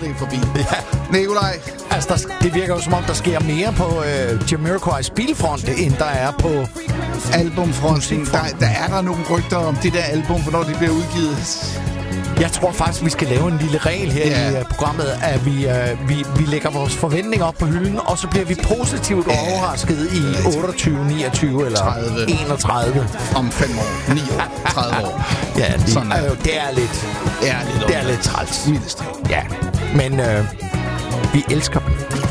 aldrig forbi. Ja. Nikolaj. Altså, det virker jo som om, der sker mere på Jamiroquai's bilfront, end der er på albumfronten. Der er der nogle rygter om det der album, hvornår det bliver udgivet. Jeg tror faktisk, vi skal lave en lille regel her i programmet, at vi lægger vores forventninger op på hylden, og så bliver vi positivt overrasket i 28, 29 eller 30. 31. Om 5 år, 9 år, 30 år. Ja, det er lidt træls. Mildest. Ja, men vi elsker dem.